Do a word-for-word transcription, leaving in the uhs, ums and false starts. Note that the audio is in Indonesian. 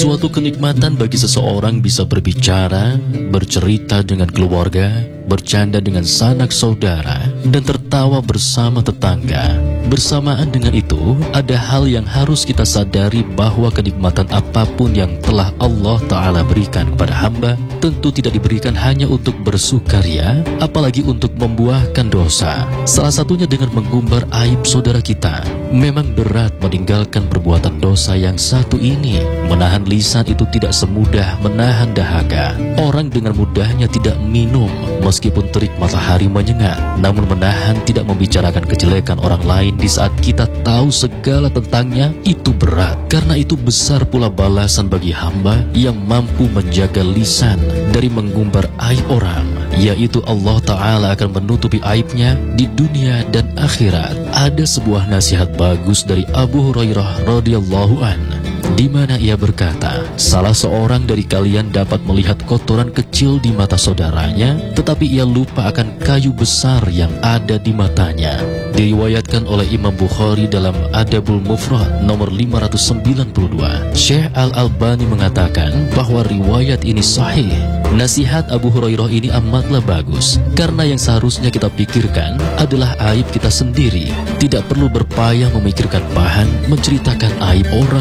Suatu kenikmatan bagi seseorang bisa berbicara, bercerita dengan keluarga, bercanda dengan sanak saudara, dan tertawa bersama tetangga. Bersamaan dengan itu, ada hal yang harus kita sadari bahwa kenikmatan apapun yang telah Allah Ta'ala berikan kepada hamba, tentu tidak diberikan hanya untuk bersukaria, apalagi untuk membuahkan dosa. Salah satunya dengan menggumbar aib saudara kita. Memang berat meninggalkan perbuatan dosa yang satu ini. Menahan lisan itu tidak semudah menahan dahaga. Orang dengan mudahnya tidak minum meskipun terik matahari menyengat, namun menahan tidak membicarakan kejelekan orang lain di saat kita tahu segala tentangnya itu berat. Karena itu besar pula balasan bagi hamba yang mampu menjaga lisan dari menggumbar aib orang, yaitu Allah Ta'ala akan menutupi aibnya di dunia dan akhirat. Ada sebuah nasihat bagus dari Abu Hurairah radhiyallahu anhu, di mana ia berkata, salah seorang dari kalian dapat melihat kotoran kecil di mata saudaranya, tetapi ia lupa akan kayu besar yang ada di matanya. Diriwayatkan oleh Imam Bukhari dalam Adabul Mufrad nomor lima ratus sembilan puluh dua. Syekh Al-Albani mengatakan bahwa riwayat ini sahih. Nasihat Abu Hurairah ini amatlah bagus, karena yang seharusnya kita pikirkan adalah aib kita sendiri. Tidak perlu berpayah memikirkan bahan menceritakan aib orang